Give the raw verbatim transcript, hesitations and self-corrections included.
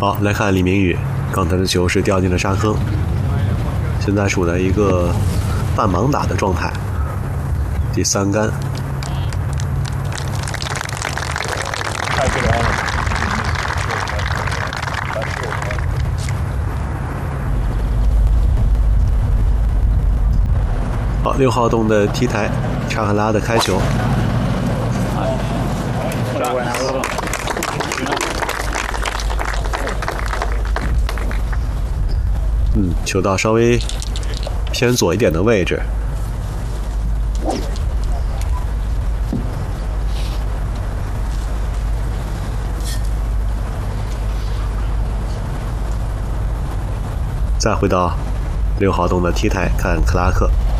好，来看李明宇，刚才的球是掉进了沙坑，现在处在一个半盲打的状态，第三杆。好，六号洞的 T 台，查克拉的开球。嗯，球道稍微偏左一点的位置。再回到六号洞的 T 台，看克拉克。